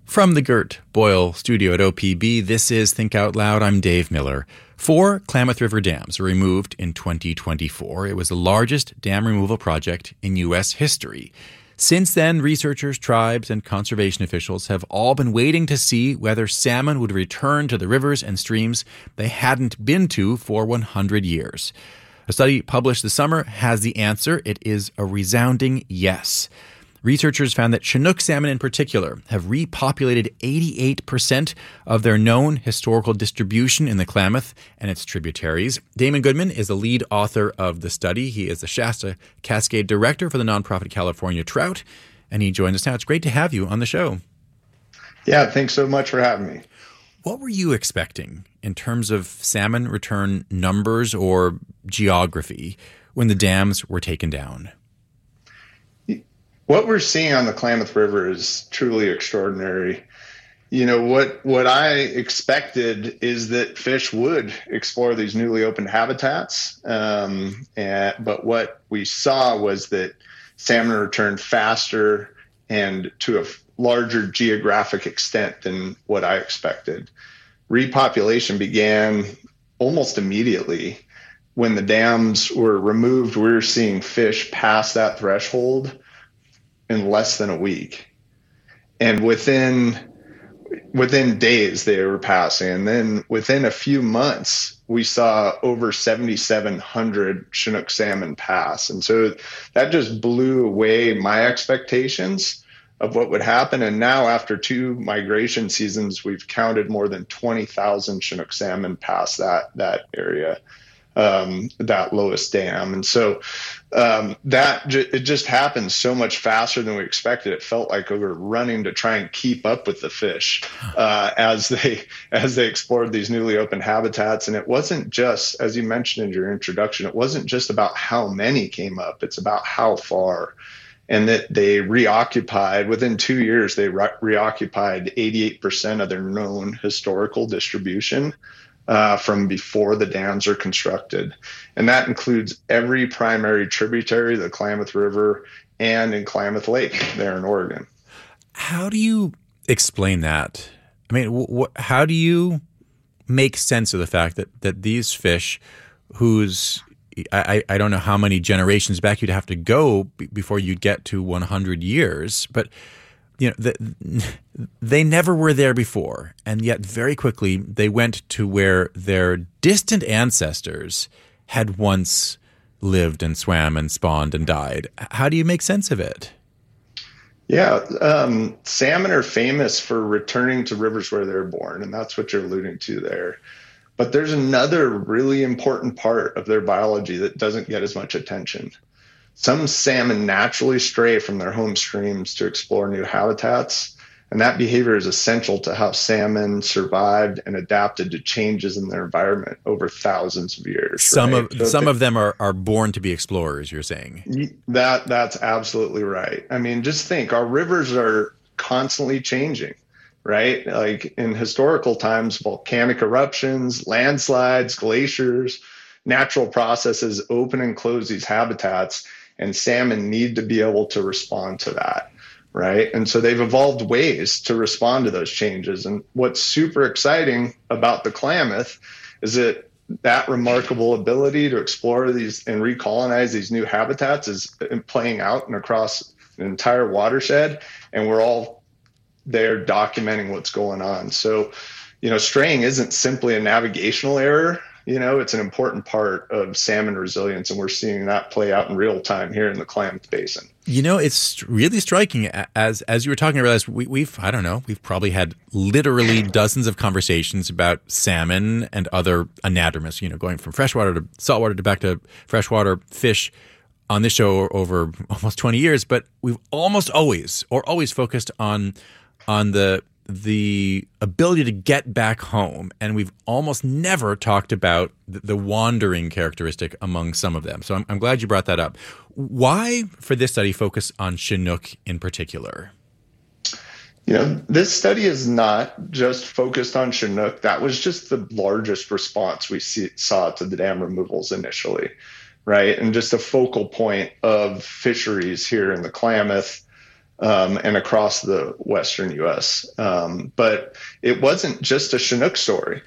From the Gert Boyle studio at OPB, this is Think Out Loud. I'm Dave Miller. 4 Klamath River dams were removed in 2024. It was the largest dam removal project in U.S. history. Since then, researchers, tribes, and conservation officials have all been waiting to see whether salmon would return to the rivers and streams they hadn't been to for 100 years. A study published this summer has the answer. It is a resounding yes. Researchers found that Chinook salmon in particular have repopulated 88% of their known historical distribution in the Klamath and its tributaries. Damon Goodman is the lead author of the study. He is the Shasta Cascade Director for the nonprofit California Trout, and he joins us now. It's great to have you on the show. Yeah, thanks so much for having me. What were you expecting in terms of salmon return numbers or geography when the dams were taken down? What we're seeing on the Klamath River is truly extraordinary. You know, what I expected is that fish would explore these newly opened habitats. But what we saw was that salmon returned faster and to a larger geographic extent than what I expected. Repopulation began almost immediately. When the dams were removed, we were seeing fish pass that threshold in less than a week. And within days they were passing. And then within a few months, we saw over 7,700 Chinook salmon pass. And so that just blew away my expectations of what would happen. And now after 2 migration seasons, we've counted more than 20,000 Chinook salmon pass that area. That lowest dam. And so it just happened so much faster than we expected. It felt like we were running to try and keep up with the fish as they explored these newly opened habitats. And it wasn't just, as you mentioned in your introduction, it wasn't just about how many came up, it's about how far. And that they reoccupied, within 2 years, they reoccupied 88% of their known historical distribution from before the dams are constructed. And that includes every primary tributary of the Klamath River and in Klamath Lake there in Oregon. How do you explain that? I mean, how do you make sense of the fact that these fish, whose I don't know how many generations back you'd have to go before you'd get to 100 years, but you know, they never were there before, and yet very quickly they went to where their distant ancestors had once lived and swam and spawned and died. How do you make sense of it? Yeah, salmon are famous for returning to rivers where they're born, and that's what you're alluding to there. But there's another really important part of their biology that doesn't get as much attention. Some salmon naturally stray from their home streams to explore new habitats, and that behavior is essential to how salmon survived and adapted to changes in their environment over thousands of years. Some of them are born to be explorers, you're saying? That's absolutely right. I mean, just think, our rivers are constantly changing, right? Like in historical times, volcanic eruptions, landslides, glaciers, natural processes open and close these habitats. And salmon need to be able to respond to that, right? And so they've evolved ways to respond to those changes. And what's super exciting about the Klamath is that remarkable ability to explore these and recolonize these new habitats is playing out and across an entire watershed. And we're all there documenting what's going on. So, you know, straying isn't simply a navigational error. You know, it's an important part of salmon resilience, and we're seeing that play out in real time here in the Klamath Basin. You know, it's really striking. As you were talking, I realized we've probably had literally dozens of conversations about salmon and other anadromous, you know, going from freshwater to saltwater to back to freshwater fish on this show over almost 20 years. But we've almost always focused on the ability to get back home, and we've almost never talked about the wandering characteristic among some of them. So I'm glad you brought that up. Why, for this study, focus on Chinook in particular? You know, this study is not just focused on Chinook. That was just the largest response we saw to the dam removals initially, right? And just a focal point of fisheries here in the Klamath. and across the Western U.S. But it wasn't just a Chinook story.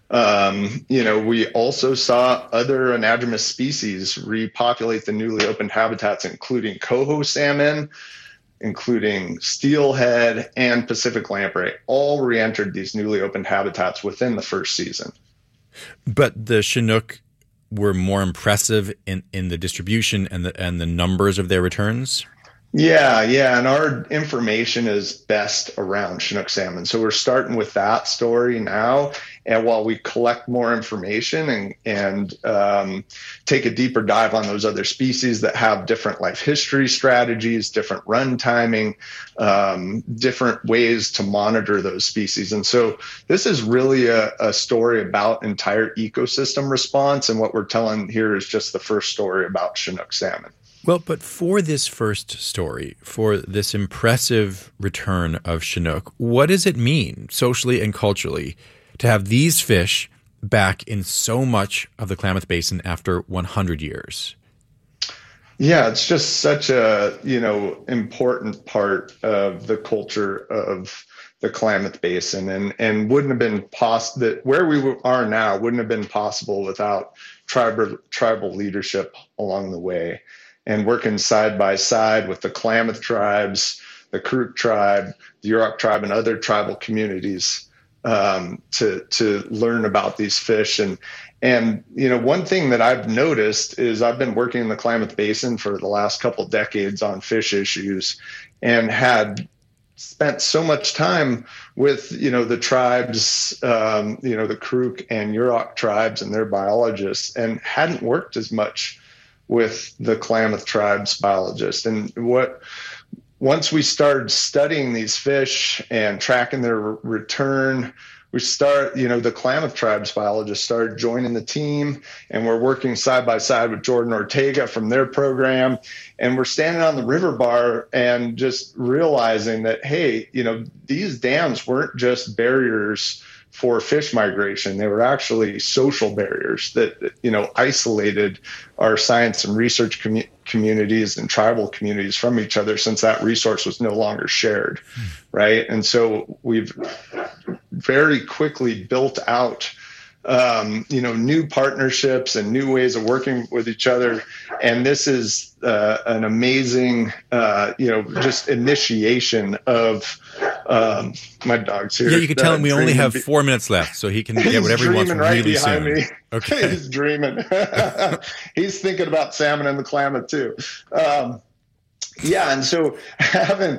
We also saw other anadromous species repopulate the newly opened habitats, including coho salmon, including steelhead, and Pacific lamprey, all re-entered these newly opened habitats within the first season. But the Chinook were more impressive in the distribution and the numbers of their returns? Yeah. And our information is best around Chinook salmon. So we're starting with that story now. And while we collect more information and take a deeper dive on those other species that have different life history strategies, different run timing, different ways to monitor those species. And so this is really a story about entire ecosystem response. And what we're telling here is just the first story about Chinook salmon. Well, but for this first story, for this impressive return of Chinook, what does it mean socially and culturally to have these fish back in so much of the Klamath Basin after 100 years? Yeah, it's just such a, important part of the culture of the Klamath Basin, and wouldn't have been possible, that where we are now wouldn't have been possible without tribal leadership along the way. And working side by side with the Klamath tribes, the Karuk tribe, the Yurok tribe, and other tribal communities to learn about these fish. And one thing that I've noticed is I've been working in the Klamath Basin for the last couple of decades on fish issues, and had spent so much time with the tribes, the Karuk and Yurok tribes and their biologists, and hadn't worked as much with the Klamath tribe's biologists. And once we started studying these fish and tracking their return, the Klamath tribe's biologists started joining the team, and we're working side by side with Jordan Ortega from their program. And we're standing on the river bar and just realizing that, hey, these dams weren't just barriers for fish migration. They were actually social barriers that, isolated our science and research communities and tribal communities from each other, since that resource was no longer shared, right? And so we've very quickly built out new partnerships and new ways of working with each other. And this is an amazing, just initiation of my dog's here. Yeah, you can tell him we only have 4 minutes left, so he can get whatever he wants really soon. Me. Okay. He's dreaming. He's thinking about salmon and the Klamath too. And so having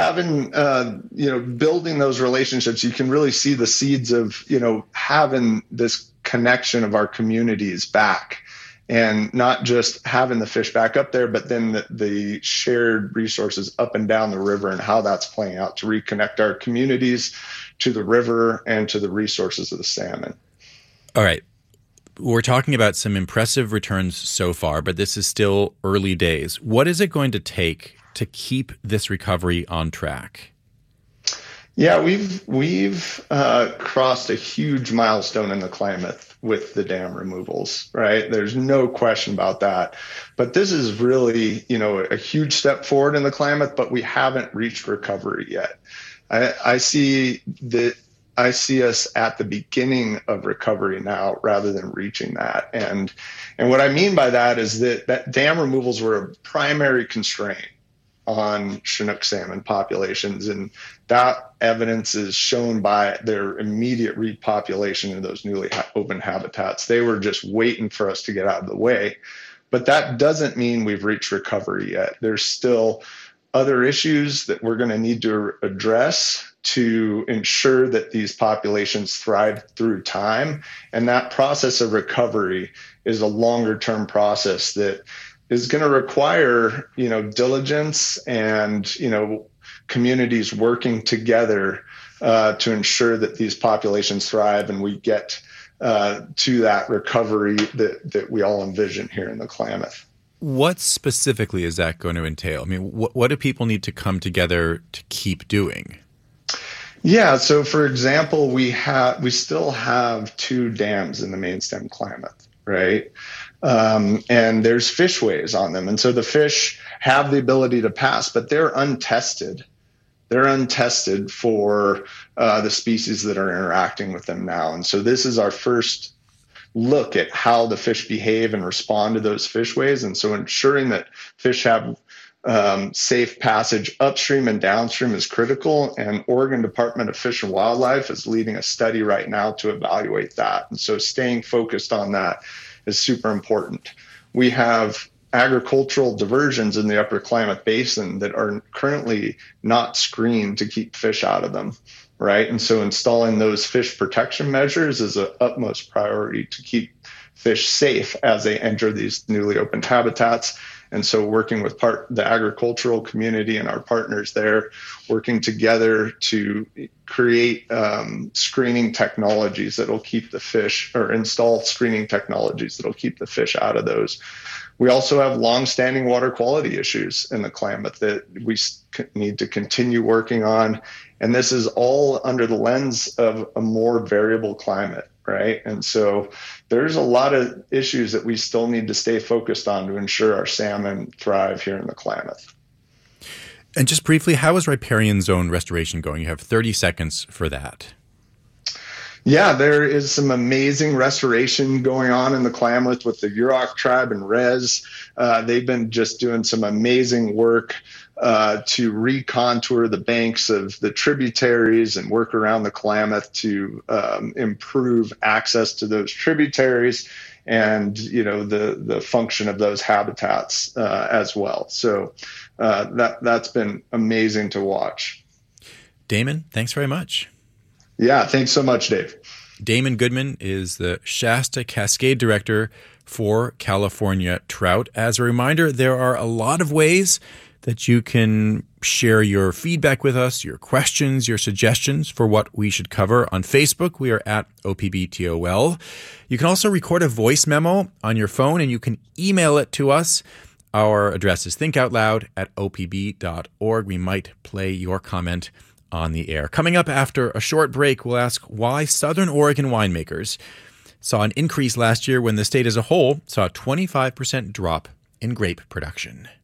building those relationships, you can really see the seeds of having this connection of our communities back, and not just having the fish back up there, but then the shared resources up and down the river, and how that's playing out to reconnect our communities to the river and to the resources of the salmon. All right. We're talking about some impressive returns so far, but this is still early days. What is it going to take to keep this recovery on track? Yeah, we've crossed a huge milestone in the Klamath with the dam removals, right? There's no question about that. But this is really, a huge step forward in the Klamath, but we haven't reached recovery yet. I see us at the beginning of recovery now, rather than reaching that. And what I mean by that is that dam removals were a primary constraint on Chinook salmon populations, and that evidence is shown by their immediate repopulation of those newly open habitats. They were just waiting for us to get out of the way. But that doesn't mean we've reached recovery yet. There's still other issues that we're going to need to address to ensure that these populations thrive through time. And that process of recovery is a longer term process that is going to require, diligence and, communities working together to ensure that these populations thrive and we get to that recovery that we all envision here in the Klamath. What specifically is that going to entail? I mean, what do people need to come together to keep doing? Yeah. So, for example, we still have 2 dams in the main stem Klamath, right? And there's fishways on them. And so the fish have the ability to pass, but they're untested. They're untested for the species that are interacting with them now. And so this is our first look at how the fish behave and respond to those fishways. And so ensuring that fish have safe passage upstream and downstream is critical. And Oregon Department of Fish and Wildlife is leading a study right now to evaluate that. And so staying focused on that is super important. We have agricultural diversions in the Upper Klamath Basin that are currently not screened to keep fish out of them, right? And so installing those fish protection measures is an utmost priority to keep fish safe as they enter these newly opened habitats. And so working with the agricultural community and our partners there, working together to create screening technologies that will keep the fish, or install screening technologies that will keep the fish out of those. We also have longstanding water quality issues in the Klamath that we need to continue working on. And this is all under the lens of a more variable climate, right? And so there's a lot of issues that we still need to stay focused on to ensure our salmon thrive here in the Klamath. And just briefly, how is riparian zone restoration going? You have 30 seconds for that. Yeah, there is some amazing restoration going on in the Klamath with the Yurok tribe and Rez. They've been just doing some amazing work to recontour the banks of the tributaries and work around the Klamath to improve access to those tributaries and, the function of those habitats as well. So that's been amazing to watch. Damon, thanks very much. Yeah, thanks so much, Dave. Damon Goodman is the Shasta Cascade Director for California Trout. As a reminder, there are a lot of ways that you can share your feedback with us, your questions, your suggestions for what we should cover. On Facebook, we are at OPBTOL. You can also record a voice memo on your phone and you can email it to us. Our address is thinkoutloud@opb.org. We might play your comment on the air. Coming up after a short break, we'll ask why Southern Oregon winemakers saw an increase last year when the state as a whole saw a 25% drop in grape production.